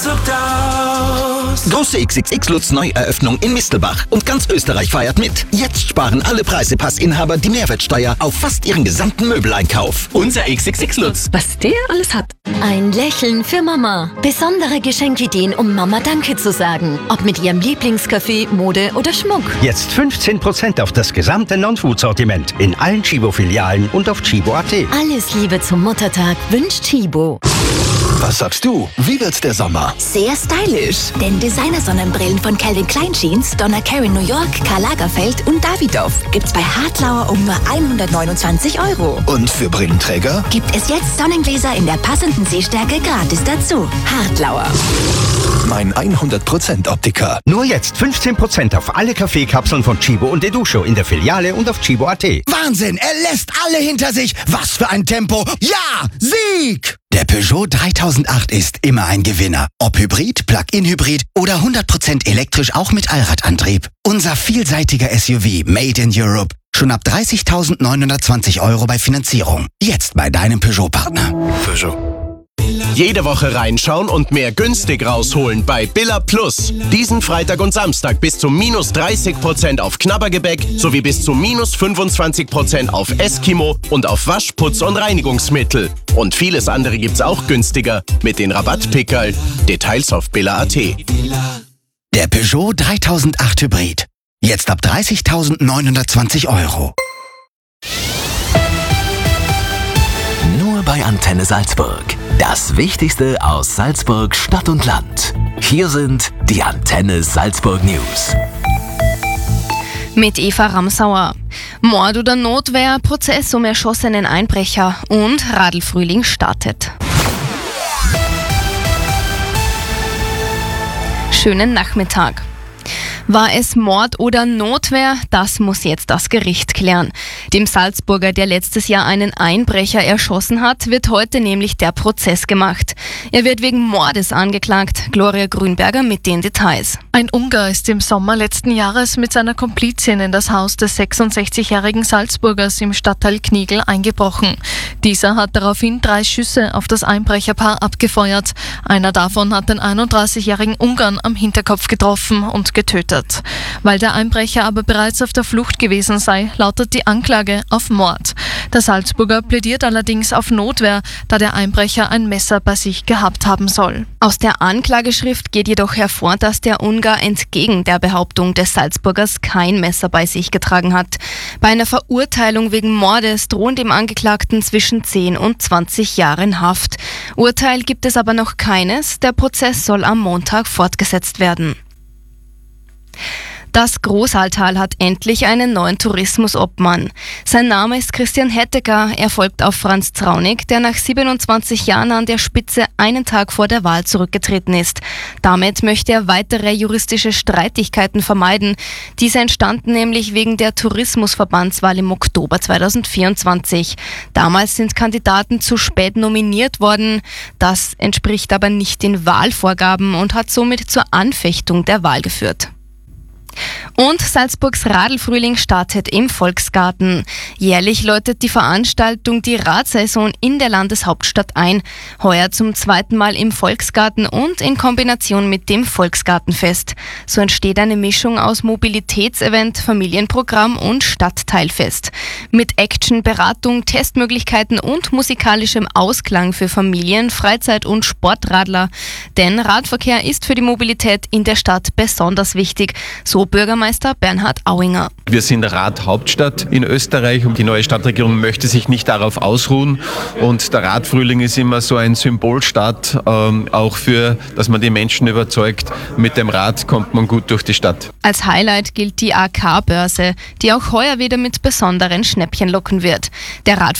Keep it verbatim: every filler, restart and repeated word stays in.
Große X X X-Lutz-Neueröffnung in Mistelbach und ganz Österreich feiert mit. Jetzt sparen alle Preisepassinhaber die Mehrwertsteuer auf fast ihren gesamten Möbeleinkauf. Unser X X X-Lutz. Was der alles hat. Ein Lächeln für Mama. Besondere Geschenkideen, um Mama Danke zu sagen. Ob mit ihrem Lieblingskaffee, Mode oder Schmuck. Jetzt fünfzehn Prozent auf das gesamte Non-Food-Sortiment in allen Chibo-Filialen und auf chibo punkt at. Alles Liebe zum Muttertag wünscht Chibo. Was sagst du? Wie wird's der Sommer? Sehr stylisch, denn Designer-Sonnenbrillen von Calvin Klein Jeans, Donna Karan New York, Karl Lagerfeld und Davidoff gibt's bei Hartlauer um nur hundertneunundzwanzig Euro. Und für Brillenträger? Gibt es jetzt Sonnengläser in der passenden Sehstärke gratis dazu. Hartlauer. Mein hundert Prozent Optiker. Nur jetzt fünfzehn Prozent auf alle Kaffeekapseln von Chibo und Educho in der Filiale und auf chibo punkt at. Wahnsinn, er lässt alle hinter sich. Was für ein Tempo. Ja, Sieg! Der Peugeot dreitausendacht ist immer ein Gewinner. Ob Hybrid, Plug-in-Hybrid oder hundert Prozent elektrisch auch mit Allradantrieb. Unser vielseitiger S U V Made in Europe. Schon ab dreißigtausendneunhundertzwanzig Euro bei Finanzierung. Jetzt bei deinem Peugeot-Partner. Peugeot. Jede Woche reinschauen und mehr günstig rausholen bei Billa Plus. Diesen Freitag und Samstag bis zu minus dreißig Prozent auf Knabbergebäck sowie bis zu minus fünfundzwanzig Prozent auf Eskimo und auf Wasch-, Putz- und Reinigungsmittel. Und vieles andere gibt's auch günstiger mit den Rabattpickerl. Details auf billa punkt at. Der Peugeot dreitausendacht Hybrid. Jetzt ab dreißigtausendneunhundertzwanzig Euro. Nur bei Antenne Salzburg. Das Wichtigste aus Salzburg, Stadt und Land. Hier sind die Antenne Salzburg News. Mit Eva Ramsauer. Mord oder Notwehr, Prozess um erschossenen Einbrecher und Radlfrühling startet. Schönen Nachmittag. War es Mord oder Notwehr? Das muss jetzt das Gericht klären. Dem Salzburger, der letztes Jahr einen Einbrecher erschossen hat, wird heute nämlich der Prozess gemacht. Er wird wegen Mordes angeklagt. Gloria Grünberger mit den Details. Ein Ungar ist im Sommer letzten Jahres mit seiner Komplizin in das Haus des sechsundsechzigjährigen Salzburgers im Stadtteil Kniegl eingebrochen. Dieser hat daraufhin drei Schüsse auf das Einbrecherpaar abgefeuert. Einer davon hat den einunddreißigjährigen Ungarn am Hinterkopf getroffen und getötet. Weil der Einbrecher aber bereits auf der Flucht gewesen sei, lautet die Anklage auf Mord. Der Salzburger plädiert allerdings auf Notwehr, da der Einbrecher ein Messer bei sich gehabt haben soll. Aus der Anklageschrift geht jedoch hervor, dass der Ungar entgegen der Behauptung des Salzburgers kein Messer bei sich getragen hat. Bei einer Verurteilung wegen Mordes drohen dem Angeklagten zwischen zehn und zwanzig Jahren Haft. Urteil gibt es aber noch keines. Der Prozess soll am Montag fortgesetzt werden. Das Großaltal hat endlich einen neuen Tourismusobmann. Sein Name ist Christian Hettecker. Er folgt auf Franz Traunig, der nach siebenundzwanzig Jahren an der Spitze einen Tag vor der Wahl zurückgetreten ist. Damit möchte er weitere juristische Streitigkeiten vermeiden. Diese entstanden nämlich wegen der Tourismusverbandswahl im Oktober zweitausendvierundzwanzig. Damals sind Kandidaten zu spät nominiert worden. Das entspricht aber nicht den Wahlvorgaben und hat somit zur Anfechtung der Wahl geführt. Und Salzburgs Radlfrühling startet im Volksgarten. Jährlich läutet die Veranstaltung die Radsaison in der Landeshauptstadt ein. Heuer zum zweiten Mal im Volksgarten und in Kombination mit dem Volksgartenfest. So entsteht eine Mischung aus Mobilitätsevent, Familienprogramm und Stadtteilfest. Mit Action, Beratung, Testmöglichkeiten und musikalischem Ausklang für Familien, Freizeit- und Sportradler. Denn Radverkehr ist für die Mobilität in der Stadt besonders wichtig. So Bürgermeister Bernhard Auinger. Wir sind Radhauptstadt in Österreich und die neue Stadtregierung möchte sich nicht darauf ausruhen. Und der Radfrühling ist immer so ein Symbolstart, ähm, auch für, dass man die Menschen überzeugt, mit dem Rad kommt man gut durch die Stadt. Als Highlight gilt die A K-Börse, die auch heuer wieder mit besonderen Schnäppchen locken wird. Der Rad